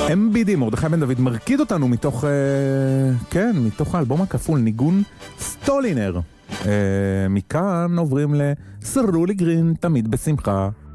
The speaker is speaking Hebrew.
MBD, מרדכי בן דוד, מרקיד אותנו מתוך, כן, מתוך האלבום הכפול, ניגון סטולינר. מכאן עוברים לסרולי גרין, תמיד בשמחה.